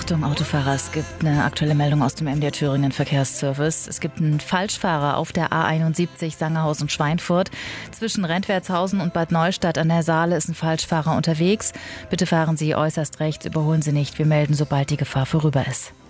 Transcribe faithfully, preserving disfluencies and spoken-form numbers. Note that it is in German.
Achtung, Autofahrer, es gibt eine aktuelle Meldung aus dem M D R Thüringen Verkehrsservice. Es gibt einen Falschfahrer auf der A einundsiebzig Sangerhausen Schweinfurt. Zwischen Rentwertshausen und Bad Neustadt an der Saale ist ein Falschfahrer unterwegs. Bitte fahren Sie äußerst rechts, überholen Sie nicht. Wir melden, sobald die Gefahr vorüber ist.